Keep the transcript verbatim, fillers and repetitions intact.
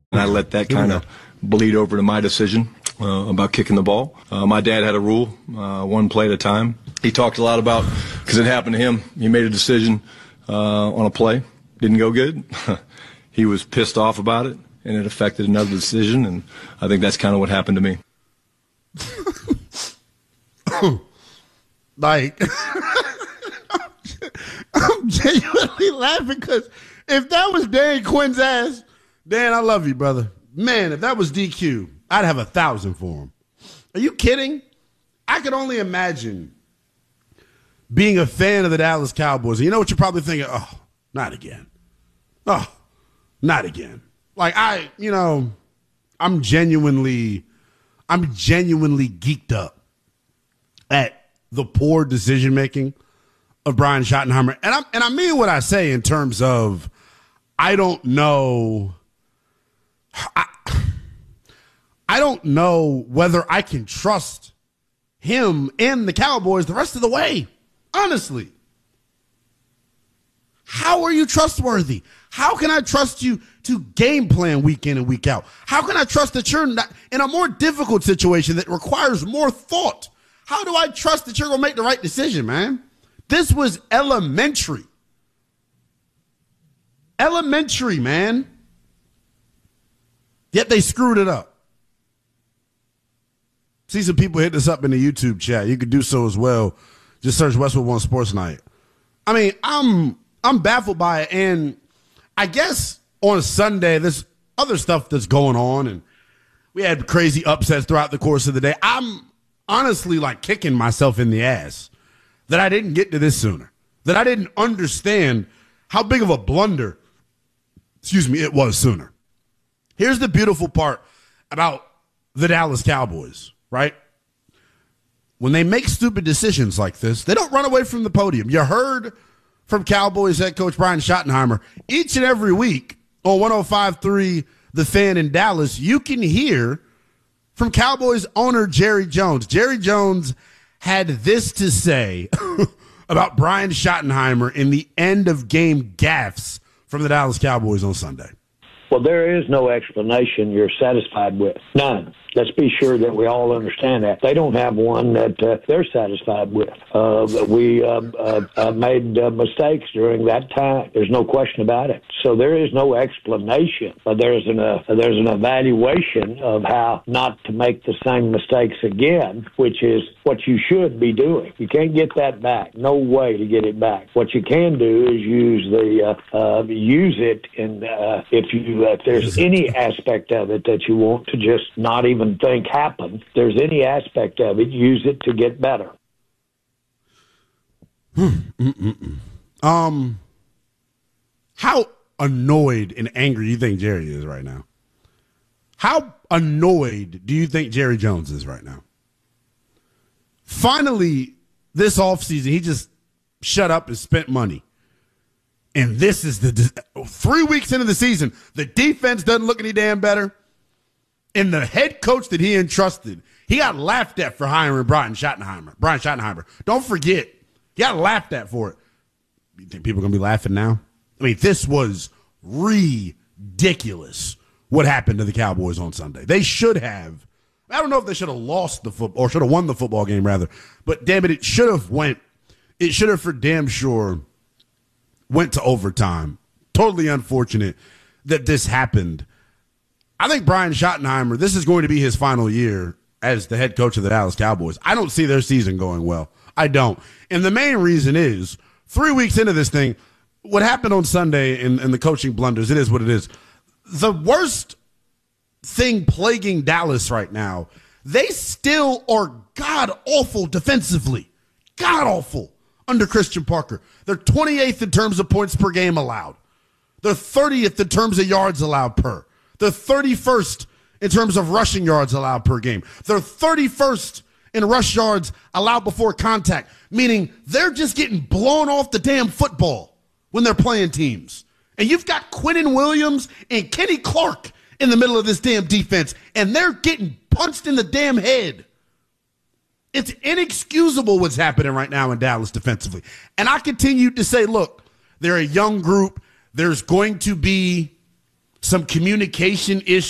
And I let that kind of bleed over to my decision uh, about kicking the ball. Uh, my dad had a rule, uh, one play at a time. He talked a lot about, because it happened to him, he made a decision uh, on a play, didn't go good. He was pissed off about it, and it affected another decision, and I think that's kind of what happened to me. Like, I'm genuinely laughing because if that was Dan Quinn's ass, Dan, I love you, brother. Man, if that was D Q, I'd have a thousand for him. Are you kidding? I could only imagine being a fan of the Dallas Cowboys. And you know what you're probably thinking? Oh, not again. Oh, not again. Like, I, you know, I'm genuinely, I'm genuinely geeked up at the poor decision-making of Brian Schottenheimer. And I, and I mean what I say in terms of I don't know. I, I don't know whether I can trust him and the Cowboys the rest of the way. Honestly. How are you trustworthy? How can I trust you to game plan week in and week out? How can I trust that you're not in a more difficult situation that requires more thought? How do I trust that you're going to make the right decision, man? This was elementary. Elementary, man. Yet they screwed it up. See some people hit this up in the YouTube chat. You could do so as well. Just search Westwood One Sports Night. I mean, I'm I'm baffled by it. And I guess on Sunday, there's other stuff that's going on. And we had crazy upsets throughout the course of the day. I'm honestly like kicking myself in the ass that I didn't get to this sooner. That I didn't understand how big of a blunder, excuse me, it was sooner. Here's the beautiful part about the Dallas Cowboys, right? When they make stupid decisions like this, they don't run away from the podium. You heard from Cowboys head coach Brian Schottenheimer each and every week on one oh five point three The Fan in Dallas. You can hear from Cowboys owner Jerry Jones. Jerry Jones had this to say about Brian Schottenheimer in the end of game gaffes from the Dallas Cowboys on Sunday. Well, there is no explanation you're satisfied with. None. Let's be sure that we all understand that. They don't have one that uh, they're satisfied with. Uh, we uh, uh, uh, made uh, mistakes during that time. There's no question about it. So there is no explanation. But there's an uh, there's an evaluation of how not to make the same mistakes again, which is what you should be doing. You can't get that back. No way to get it back. What you can do is use the uh, uh, use it, and uh, if you uh, if there's any aspect of it that you want to just not even think happen, if there's any aspect of it, use it to get better. um, how annoyed and angry do you think Jerry is right now? How annoyed do you think Jerry Jones is right now? Finally, this offseason, he just shut up and spent money. And this is the three weeks into the season, the defense doesn't look any damn better. And the head coach that he entrusted, he got laughed at for hiring Brian Schottenheimer. Brian Schottenheimer. Don't forget, he got laughed at for it. You think people are going to be laughing now? I mean, this was ridiculous what happened to the Cowboys on Sunday. They should have. I don't know if they should have lost the football or should have won the football game rather. But damn it, it should have went. It should have for damn sure went to overtime. Totally unfortunate that this happened. I think Brian Schottenheimer, this is going to be his final year as the head coach of the Dallas Cowboys. I don't see their season going well. I don't. And the main reason is three weeks into this thing, what happened on Sunday in, in the coaching blunders, it is what it is. The worst thing plaguing Dallas right now, they still are god-awful defensively. God-awful under Christian Parker. They're twenty-eighth in terms of points per game allowed. They're thirtieth in terms of yards allowed per. They're thirty-first in terms of rushing yards allowed per game. They're thirty-first in rush yards allowed before contact, meaning they're just getting blown off the damn football when they're playing teams. And you've got Quinnen Williams and Kenny Clark in the middle of this damn defense, and they're getting punched in the damn head. It's inexcusable what's happening right now in Dallas defensively. And I continue to say, look, they're a young group. There's going to be some communication issues.